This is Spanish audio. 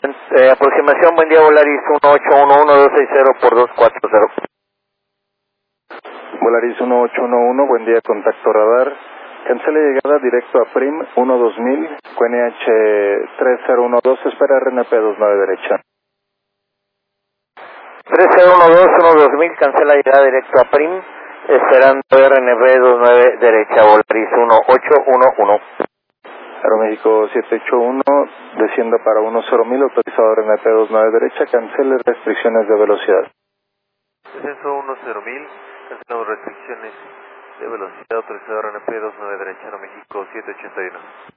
Aproximación, buen día, Volaris 1811-260 por 240. Volaris 1811, buen día, contacto radar. Cancela llegada directo a PRIM 12000, QNH 3012, espera RNP 29 derecha. 3012-2000, cancela llegada directo a PRIM, esperando RNB 29 derecha, Volaris 1811. Aeroméxico 781, descienda para 10.000, autorizado RNP 29 derecha, cancele restricciones de velocidad. Descenso 10.000, cancelamos restricciones de velocidad, autorizado RNP 29 derecha, Aeroméxico 781.